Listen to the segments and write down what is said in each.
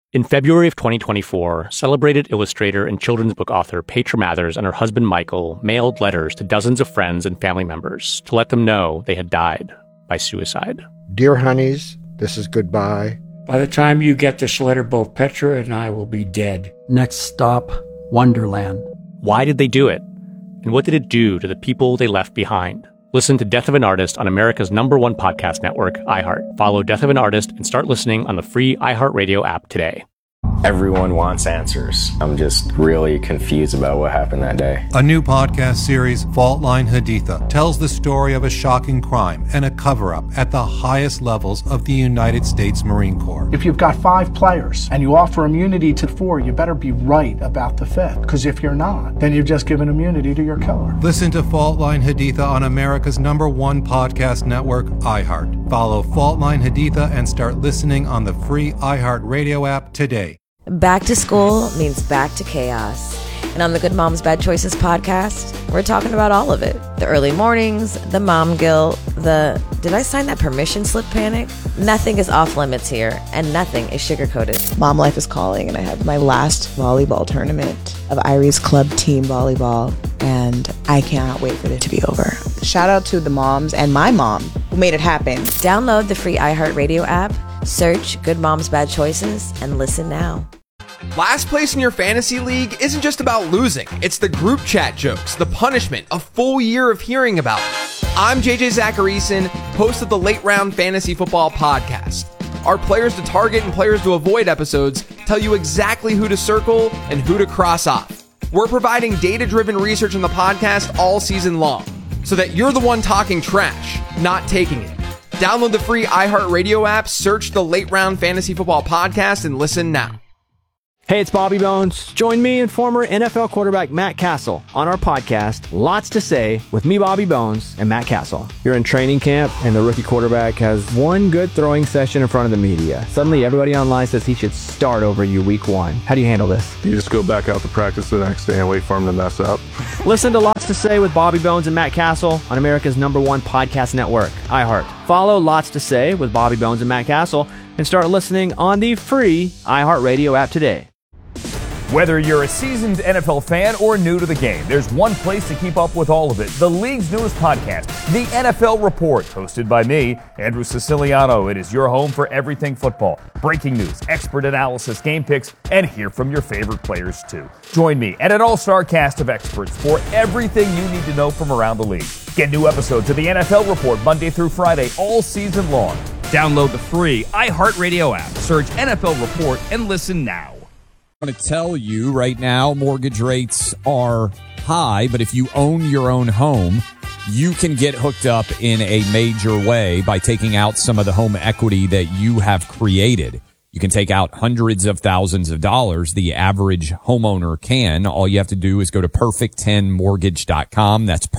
In February of 2024, celebrated illustrator and children's book author Petra Mathers and her husband Michael mailed letters to dozens of friends and family members to let them know they had died by suicide. Dear honeys, this is goodbye. By the time you get this letter, both Petra and I will be dead. Next stop, Wonderland. Why did they do it? And what did it do to the people they left behind? Listen to Death of an Artist on America's #1 podcast network, iHeart. Follow Death of an Artist and start listening on the free iHeartRadio app today. Everyone wants answers. I'm just really confused about what happened that day. A new podcast series, Fault Line Haditha, tells the story of a shocking crime and a cover-up at the highest levels of the United States Marine Corps. If you've got 5 players and you offer immunity to 4, you better be right about the 5th. Because if you're not, then you've just given immunity to your killer. Listen to Fault Line Haditha on America's #1 podcast network, iHeart. Follow Fault Line Haditha and start listening on the free iHeart Radio app today. Back to school means back to chaos. And on the Good Moms Bad Choices podcast, we're talking about all of it. The early mornings, the mom guilt, the did I sign that permission slip panic? Nothing is off limits here, and nothing is sugarcoated. Mom life is calling, and I have my last volleyball tournament of Irie's club team volleyball, and I cannot wait for it to be over. Shout out to the moms and my mom who made it happen. Download the free iHeartRadio app, search Good Moms Bad Choices, and listen now. Last place in your fantasy league isn't just about losing. It's the group chat jokes, the punishment, a full year of hearing about it. I'm JJ Zacharyson, host of the Late Round Fantasy Football Podcast. Our players to target and players to avoid episodes tell you exactly who to circle and who to cross off. We're providing data-driven research in the podcast all season long, so that you're the one talking trash, not taking it. Download the free iHeartRadio app, search the Late Round Fantasy Football Podcast, and listen now. Hey, it's Bobby Bones. Join me and former NFL quarterback Matt Castle on our podcast, Lots to Say, with me, Bobby Bones, and Matt Castle. You're in training camp, and the rookie quarterback has one good throwing session in front of the media. Suddenly, everybody online says he should start over you week 1. How do you handle this? You just go back out to practice the next day and wait for him to mess up. Listen to Lots to Say with Bobby Bones and Matt Castle on America's #1 podcast network, iHeart. Follow Lots to Say with Bobby Bones and Matt Castle and start listening on the free iHeartRadio app today. Whether you're a seasoned NFL fan or new to the game, there's one place to keep up with all of it. The league's newest podcast, The NFL Report, hosted by me, Andrew Siciliano. It is your home for everything football. Breaking news, expert analysis, game picks, and hear from your favorite players too. Join me and an all-star cast of experts for everything you need to know from around the league. Get new episodes of The NFL Report Monday through Friday all season long. Download the free iHeartRadio app. Search NFL Report and listen now. I want to tell you right now, mortgage rates are high, but if you own your own home, you can get hooked up in a major way by taking out some of the home equity that you have created. You can take out hundreds of thousands of dollars. The average homeowner can. All you have to do is go to perfect10mortgage.com. That's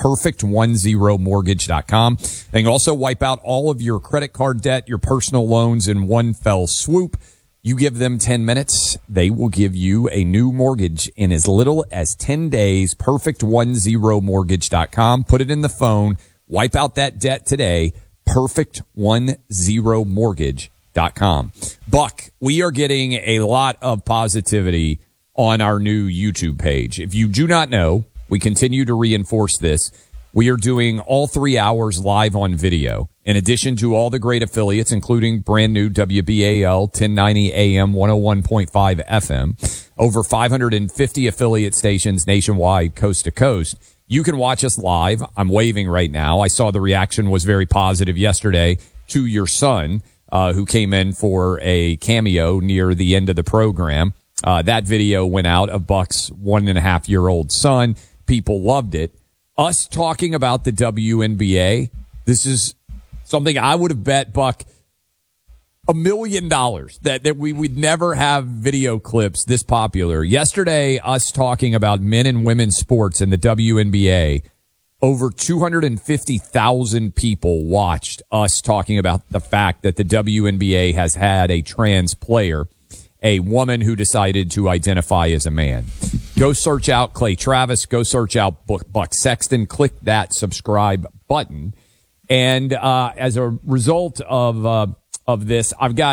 perfect10mortgage.com. They can also wipe out all of your credit card debt, your personal loans in one fell swoop. You give them 10 minutes, they will give you a new mortgage in as little as 10 days. Perfect10mortgage.com. Put it in the phone. Wipe out that debt today. Perfect10mortgage.com. Buck, we are getting a lot of positivity on our new YouTube page. If you do not know, we continue to reinforce this. We are doing all 3 hours live on video. In addition to all the great affiliates, including brand new WBAL 1090 AM 101.5 FM, over 550 affiliate stations nationwide, coast to coast. You can watch us live. I'm waving right now. I saw the reaction was very positive yesterday to your son, who came in for a cameo near the end of the program. That video went out of Buck's 1.5-year-old son. People loved it. Us talking about the WNBA, this is something I would have bet Buck $1 million that we would never have video clips this popular. Yesterday, us talking about men and women's sports in the WNBA, over 250,000 people watched us talking about the fact that the WNBA has had a trans player, a woman who decided to identify as a man. Go search out Clay Travis. Go search out Buck Sexton. Click that subscribe button. And as a result of this, I've got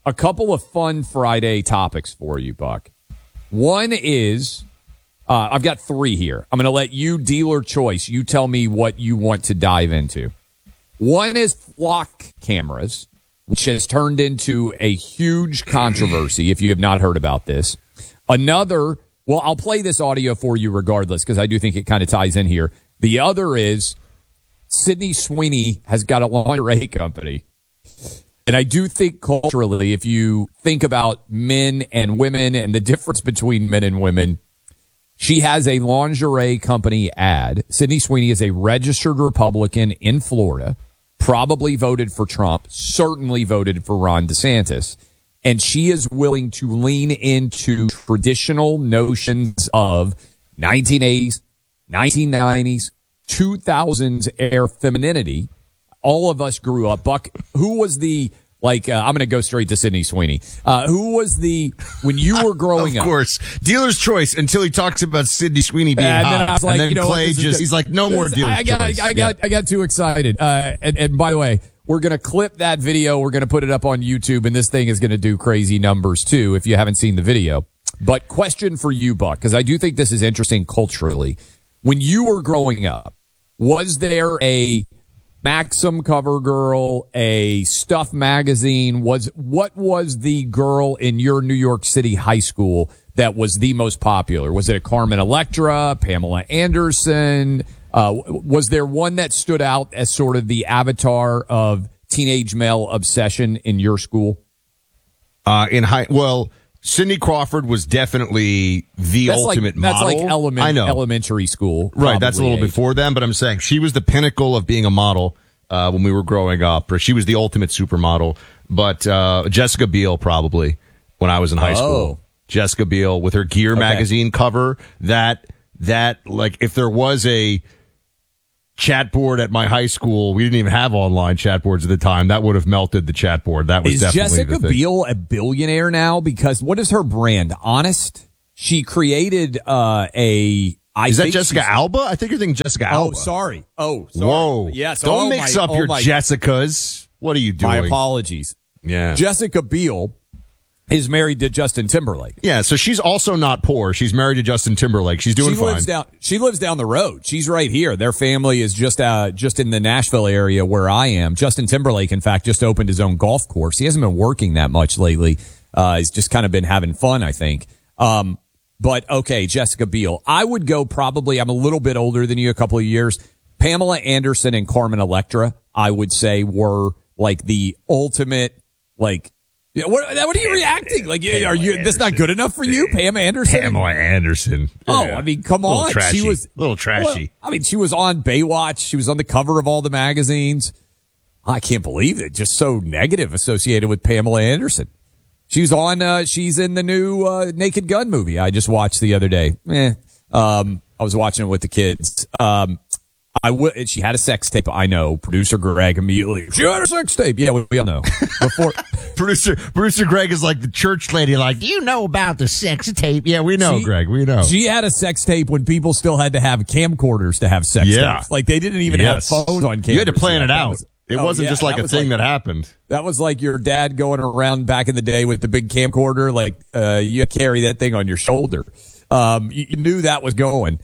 a couple of fun Friday topics for you, Buck. One is, I've got 3 here. I'm going to let you dealer choice. You tell me what you want to dive into. One is flock cameras, which has turned into a huge controversy if you have not heard about this. Another, well, I'll play this audio for you regardless because I do think it kind of ties in here. The other is Sydney Sweeney has got a lingerie company. And I do think culturally, if you think about men and women and the difference between men and women, she has a lingerie company ad. Sydney Sweeney is a registered Republican in Florida, probably voted for Trump, certainly voted for Ron DeSantis. And she is willing to lean into traditional notions of 1980s, 1990s, 2000s era femininity. All of us grew up. Buck, who was the, I'm going to go straight to Sydney Sweeney. Who was when you were growing up? Of course. Dealer's choice until he talks about Sydney Sweeney being hot. Then I was like, and then Clay he's like, no more dealer's choice. I got too excited. And by the way, we're going to clip that video. We're going to put it up on YouTube, and this thing is going to do crazy numbers too if you haven't seen the video. But question for you, Buck, because I do think this is interesting culturally. When you were growing up, was there a Maxim cover girl, a Stuff magazine? What was the girl in your New York City high school that was the most popular? Was it a Carmen Electra, Pamela Anderson? Was there one that stood out as sort of the avatar of teenage male obsession in your school? Cindy Crawford was definitely the ultimate model. That's like elementary school. Right, that's a little before them, but I'm saying she was the pinnacle of being a model when we were growing up. She was the ultimate supermodel. But Jessica Biel probably when I was in high school. Jessica Biel with her Gear magazine cover. That like if there was a chat board at my high school, we didn't even have online chat boards at the time. That would have melted the chat board. That was definitely Jessica the thing. Biel a billionaire now? Because what is her brand? Honest? She created Is that Jessica Alba? I think you're thinking Jessica Alba. Oh, sorry. Whoa. Yes. Don't mix up your Jessicas. What are you doing? My apologies. Yeah. Jessica Biel is married to Justin Timberlake. Yeah, so she's also not poor. She's married to Justin Timberlake. She's doing fine. She lives down the road. She's right here. Their family is just in the Nashville area where I am. Justin Timberlake, in fact, just opened his own golf course. He hasn't been working that much lately. He's just kind of been having fun, I think. But okay, Jessica Biel. I would go probably, I'm a little bit older than you, a couple of years. Pamela Anderson and Carmen Electra, I would say, were like the ultimate, like, what are you reacting? Like, are you? That's not good enough for you, Pam Anderson? Pamela Anderson. Oh, I mean, come on. Trashy. She was a little trashy. Well, I mean, she was on Baywatch. She was on the cover of all the magazines. I can't believe it. Just so negative associated with Pamela Anderson. She's in the new Naked Gun movie I just watched the other day. I was watching it with the kids. She had a sex tape. I know. Producer Greg immediately. She had a sex tape. Yeah, we all know. Before Producer Greg is like the church lady. Like, do you know about the sex tape? Yeah, we know, Greg. We know. She had a sex tape when people still had to have camcorders to have sex tapes. Like they didn't even have phones on cameras. You had to plan it out. It wasn't just like a thing that happened. That was like your dad going around back in the day with the big camcorder. Like you carry that thing on your shoulder. You knew that was going.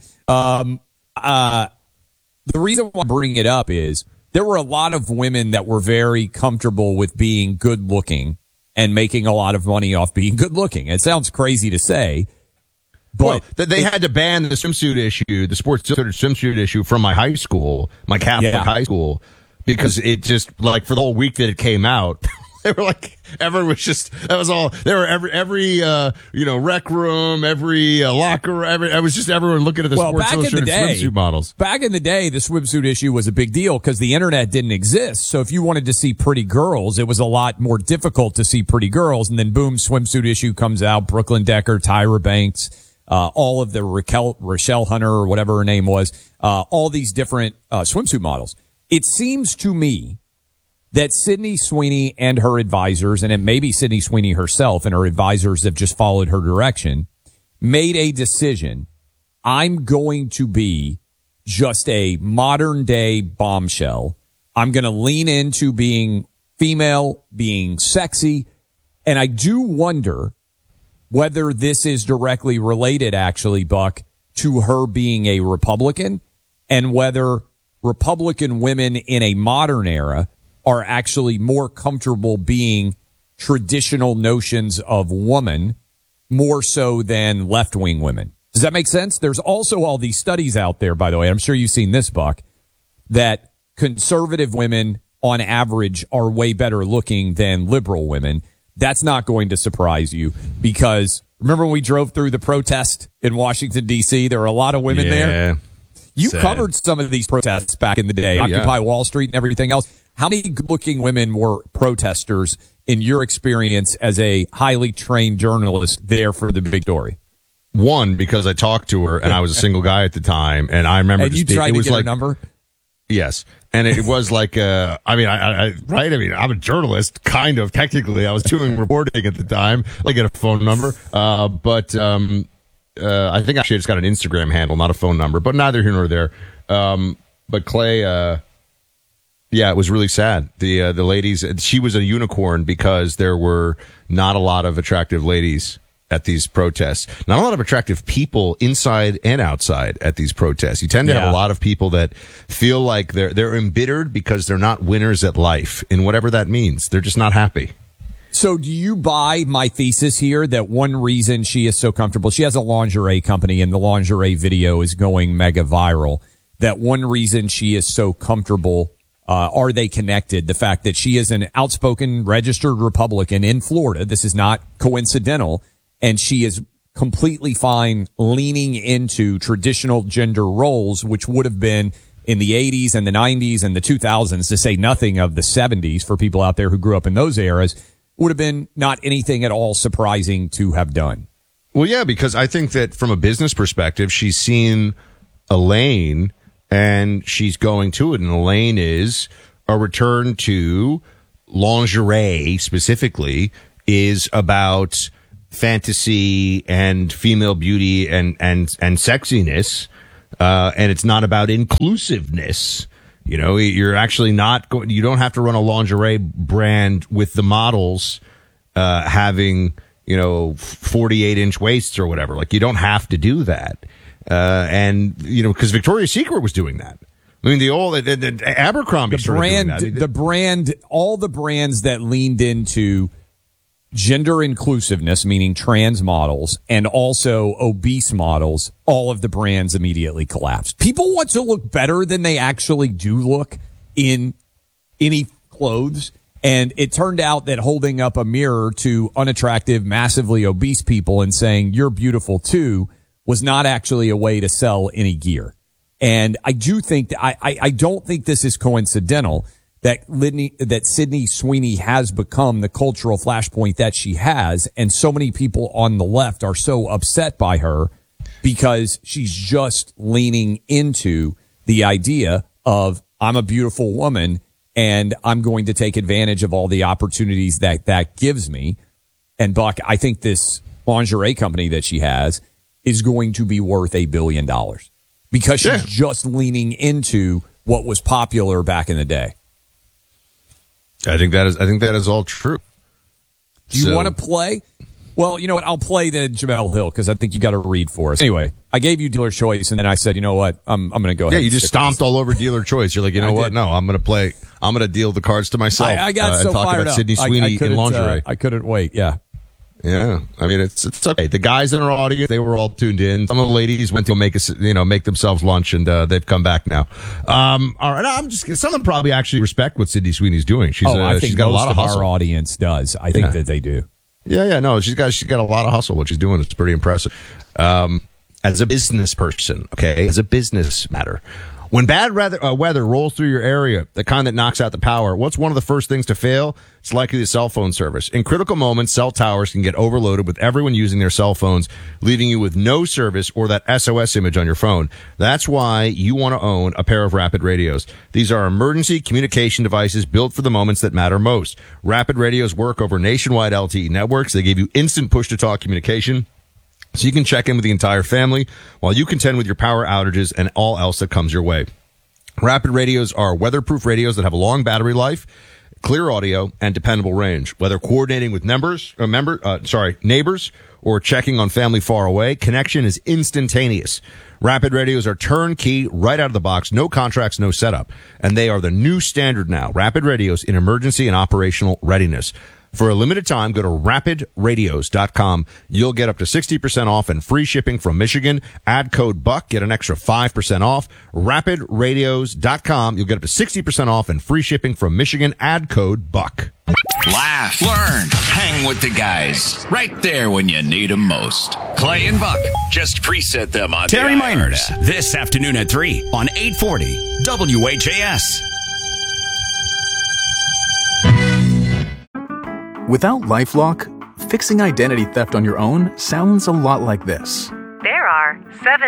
The reason why I'm bringing it up is there were a lot of women that were very comfortable with being good looking and making a lot of money off being good looking. It sounds crazy to say, but they had to ban the swimsuit issue, the Sports Illustrated swimsuit issue from my high school, my Catholic high school, because it just like for the whole week that it came out, they were like, everyone was just, that was all, there were every rec room, every locker room, it was just everyone looking at the Sports Illustrated swimsuit models. Back in the day, the swimsuit issue was a big deal because the internet didn't exist. So if you wanted to see pretty girls, it was a lot more difficult to see pretty girls. And then boom, swimsuit issue comes out, Brooklyn Decker, Tyra Banks, all of the Rochelle Hunter or whatever her name was, all these different swimsuit models. It seems to me that Sydney Sweeney and her advisors, and it may be Sydney Sweeney herself and her advisors have just followed her direction, made a decision. I'm going to be just a modern day bombshell. I'm going to lean into being female, being sexy, And I do wonder whether this is directly related, actually, Buck, to her being a Republican, and whether Republican women in a modern era are actually more comfortable being traditional notions of woman more so than left-wing women. Does that make sense? There's also all these studies out there, by the way, I'm sure you've seen this, Buck, that conservative women on average are way better looking than liberal women. That's not going to surprise you, because remember when we drove through the protest in Washington, D.C., there were a lot of women there. You covered some of these protests back in the day, Occupy Wall Street and everything else. How many good-looking women were protesters in your experience as a highly trained journalist there for the big story? One, because I talked to her, and I was a single guy at the time, and I remember and you tried to get a number? Yes. And it was like, I mean, I'm a journalist, kind of, technically. I was doing reporting at the time. I get a phone number. But I think actually I just got an Instagram handle, not a phone number, but neither here nor there. But Clay, yeah, it was really sad. The ladies, she was a unicorn because there were not a lot of attractive ladies at these protests. Not a lot of attractive people inside and outside at these protests. You tend to have a lot of people that feel like they're embittered because they're not winners at life, and whatever that means. They're just not happy. So do you buy my thesis here that one reason she is so comfortable, she has a lingerie company and the lingerie video is going mega viral, that one reason she is so comfortable, are they connected? The fact that she is an outspoken registered Republican in Florida, this is not coincidental, and she is completely fine leaning into traditional gender roles, which would have been in the 80s and the 90s and the 2000s, to say nothing of the 70s for people out there who grew up in those eras, would have been not anything at all surprising to have done. Well, yeah, because I think that from a business perspective, she's seen a lane and she's going to it. And the lane is a return to lingerie specifically is about fantasy and female beauty and sexiness. And it's not about inclusiveness. You know, you're actually not going, you don't have to run a lingerie brand with the models, having, 48-inch waists or whatever. Like, you don't have to do that. And, because Victoria's Secret was doing that. I mean, the Abercrombie brand, all the brands that leaned into gender inclusiveness, meaning trans models, and also obese models, all of the brands immediately collapsed. People want to look better than they actually do look in any clothes. And it turned out that holding up a mirror to unattractive, massively obese people and saying, "You're beautiful too," was not actually a way to sell any gear. And I do think that I don't think this is coincidental that Sydney Sweeney has become the cultural flashpoint that she has. And so many people on the left are so upset by her because she's just leaning into the idea of, I'm a beautiful woman and I'm going to take advantage of all the opportunities that gives me. And Buck, I think this lingerie company that she has is going to be worth $1 billion because she's just leaning into what was popular back in the day. I think that is all true. Do you want to play? Well, you know what? I'll play the Jamel Hill because I think you got to read for us. Anyway, I gave you dealer choice, and then I said, you know what? I'm going to go ahead. Yeah, you just stomped all over dealer choice. You're like, you know what? No, I'm going to play. I'm going to deal the cards to myself. I got so and talk fired about up. Sydney Sweeney in lingerie. I couldn't wait. Yeah. Yeah, I mean it's okay. The guys in our audience, they were all tuned in. Some of the ladies went to make themselves lunch, and they've come back now. All right, I'm just some of them probably actually respect what Sydney Sweeney's doing. She's got a lot of hustle. Our audience does. I think that they do. Yeah, no, she's got a lot of hustle. What she's doing is pretty impressive. As a business person, okay, as a business matter. When bad weather rolls through your area, the kind that knocks out the power, what's one of the first things to fail? It's likely the cell phone service. In critical moments, cell towers can get overloaded with everyone using their cell phones, leaving you with no service or that SOS image on your phone. That's why you want to own a pair of Rapid Radios. These are emergency communication devices built for the moments that matter most. Rapid Radios work over nationwide LTE networks. They give you instant push-to-talk communication, so you can check in with the entire family while you contend with your power outages and all else that comes your way. Rapid Radios are weatherproof radios that have a long battery life. clear audio, and dependable range. Whether coordinating with neighbors or checking on family far away, connection is instantaneous. Rapid radios are turnkey right out of the box, no contracts, no setup. And they are the new standard now. Rapid radios in emergency and operational readiness. For a limited time, go to rapidradios.com. You'll get up to 60% off and free shipping from Michigan. Add code BUCK, get an extra 5% off. Rapidradios.com. You'll get up to 60% off and free shipping from Michigan. Add code BUCK. Laugh, learn, hang with the guys. Right there when you need them most. Clay and Buck, just preset them on Terry Miners, this afternoon at 3 on 840 WHAS. Without LifeLock, fixing identity theft on your own sounds a lot like this. There are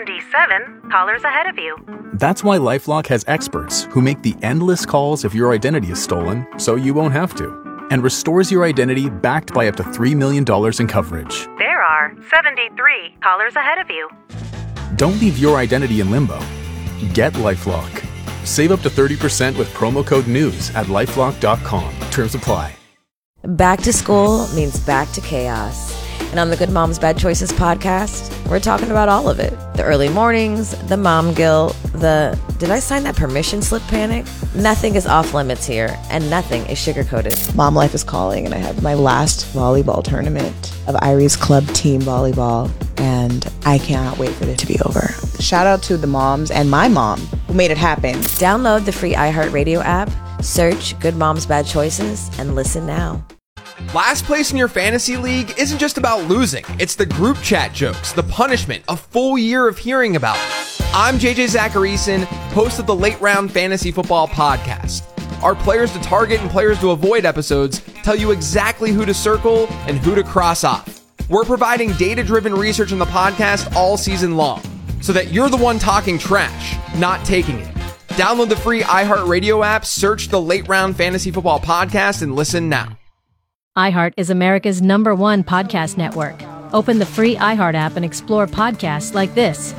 77 callers ahead of you. That's why LifeLock has experts who make the endless calls if your identity is stolen so you won't have to, and restores your identity backed by up to $3 million in coverage. There are 73 callers ahead of you. Don't leave your identity in limbo. Get LifeLock. Save up to 30% with promo code NEWS at LifeLock.com. Terms apply. Back to school means back to chaos. And on the Good Moms Bad Choices podcast, we're talking about all of it. The early mornings, the mom guilt, the did I sign that permission slip panic? Nothing is off limits here, and nothing is sugar-coated. Mom life is calling, and I have my last volleyball tournament of Iris Club Team Volleyball, and I cannot wait for it to be over. Shout out to the moms and my mom who made it happen. Download the free iHeartRadio app, search Good Moms Bad Choices, and listen now. Last place in your fantasy league isn't just about losing. It's the group chat jokes, the punishment, a full year of hearing about it. I'm JJ Zacharyson, host of the Late Round Fantasy Football Podcast. Our players to target and players to avoid episodes tell you exactly who to circle and who to cross off. We're providing data-driven research in the podcast all season long, so that you're the one talking trash, not taking it. Download the free iHeartRadio app, search the Late Round Fantasy Football Podcast, and listen now. iHeart is America's #1 podcast network. Open the free iHeart app and explore podcasts like this.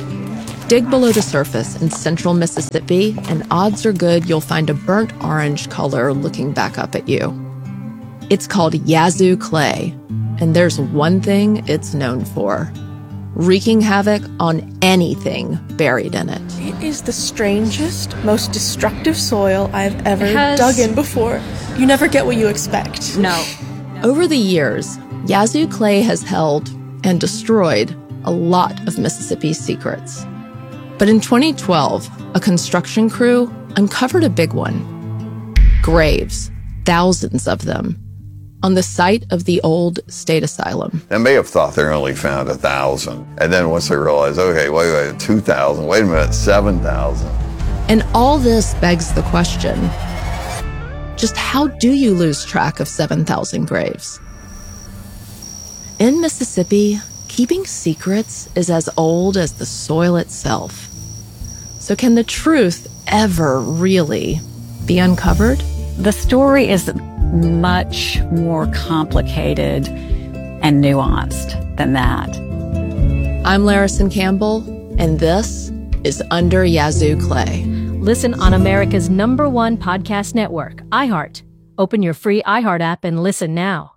Dig below the surface in central Mississippi, and odds are good you'll find a burnt orange color looking back up at you. It's called Yazoo clay, and there's one thing it's known for: wreaking havoc on anything buried in it. It is the strangest, most destructive soil I've ever dug in before. You never get what you expect. No. Over the years, Yazoo clay has held and destroyed a lot of Mississippi's secrets. But in 2012, a construction crew uncovered a big one. Graves, thousands of them, on the site of the old state asylum. They may have thought they only found 1,000. And then once they realized, okay, wait, 2,000, wait a minute, 7,000. And all this begs the question, just how do you lose track of 7,000 graves? In Mississippi, keeping secrets is as old as the soil itself. So can the truth ever really be uncovered? The story is much more complicated and nuanced than that. I'm Larison Campbell, and this is Under Yazoo Clay. Listen on America's #1 podcast network, iHeart. Open your free iHeart app and listen now.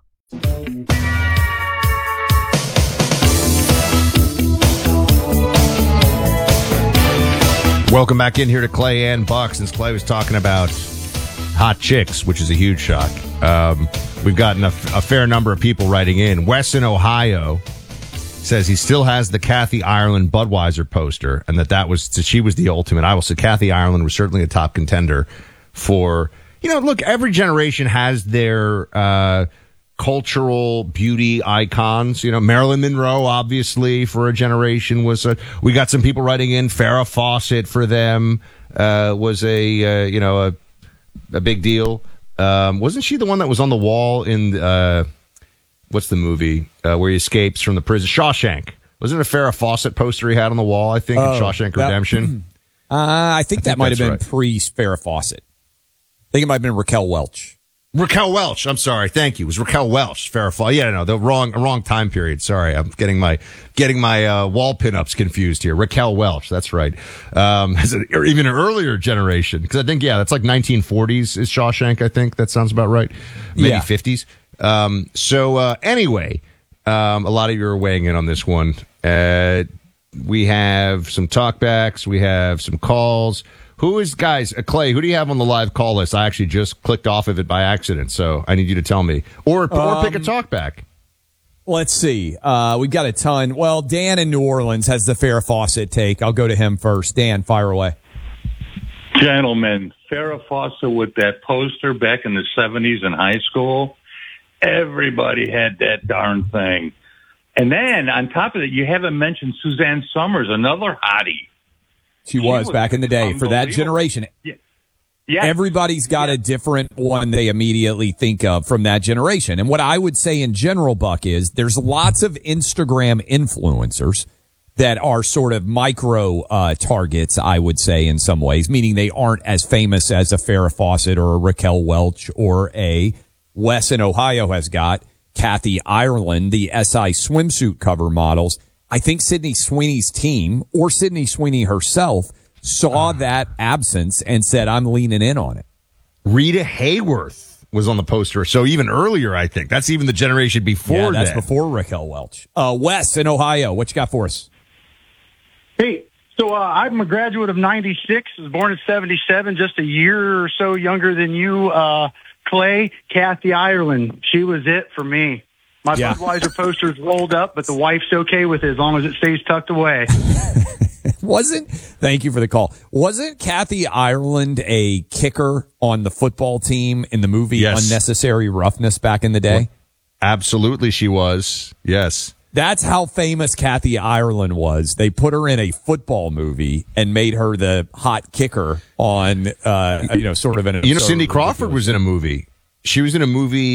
Welcome back in here to Clay and Buck. Since Clay was talking about hot chicks, which is a huge shock, we've gotten a fair number of people writing in. Wes in Ohio says he still has the Kathy Ireland Budweiser poster, and she was the ultimate. I will say Kathy Ireland was certainly a top contender for, look, every generation has their cultural beauty icons. Marilyn Monroe, obviously, for a generation we got some people writing in. Farrah Fawcett for them was a big deal. Wasn't she the one that was on the wall in what's the movie where he escapes from the prison? Shawshank. Wasn't it a Farrah Fawcett poster he had on the wall, I think, in Shawshank Redemption? I think that might have been pre-Farrah Fawcett. I think it might have been Raquel Welch. Raquel Welch. I'm sorry. Thank you. It was Raquel Welch. Farrah Fawcett. Yeah, no, the wrong time period. Sorry. I'm getting my wall pinups confused here. Raquel Welch. That's right. Or even an earlier generation. Cause I think, that's like 1940s is Shawshank. I think that sounds about right. Maybe 50s. Anyway, a lot of you are weighing in on this one. We have some talkbacks. We have some calls. Guys, Clay, who do you have on the live call list? I actually just clicked off of it by accident, so I need you to tell me. Or pick a talkback. Let's see. We've got a ton. Well, Dan in New Orleans has the Farrah Fawcett take. I'll go to him first. Dan, fire away. Gentlemen, Farrah Fawcett with that poster back in the 70s in high school, everybody had that darn thing. And then, on top of it, you haven't mentioned Suzanne Summers, another hottie. She was back in the day for that generation. Yeah. Everybody's got a different one they immediately think of from that generation. And what I would say in general, Buck, is there's lots of Instagram influencers that are sort of micro targets, I would say, in some ways, meaning they aren't as famous as a Farrah Fawcett or a Raquel Welch or a Wes in Ohio has got, Kathy Ireland, the SI swimsuit cover models. I think Sydney Sweeney's team or Sydney Sweeney herself saw that absence and said, I'm leaning in on it. Rita Hayworth was on the poster. So even earlier, I think. That's even the generation before that's that. before Raquel Welch. Wes in Ohio, what you got for us? Hey, so I'm a graduate of 96, was born in 77, just a year or so younger than you, Clay. Kathy Ireland, she was it for me. My Budweiser poster's rolled up, but the wife's okay with it as long as it stays tucked away. Thank you for the call. Wasn't Kathy Ireland a kicker on the football team in the movie Unnecessary Roughness back in the day? Well, absolutely she was. Yes. That's how famous Kathy Ireland was. They put her in a football movie and made her the hot kicker on, sort of an Cindy Crawford was in a movie. She was in a movie